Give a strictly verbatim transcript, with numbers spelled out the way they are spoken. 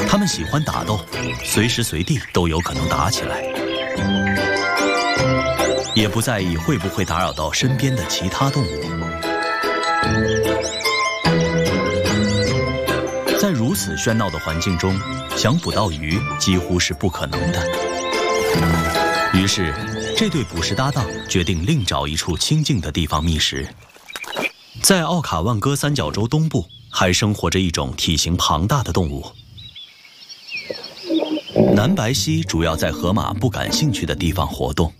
它们喜欢打斗，随时随地都有可能打起来，也不在意会不会打扰到身边的其他动物。在如此喧闹的环境中，想捕到鱼几乎是不可能的。于是，这对捕食搭档决定另找一处清静的地方觅食。在奥卡万戈三角洲东部，还生活着一种体型庞大的动物。南白犀主要在河马不感兴趣的地方活动。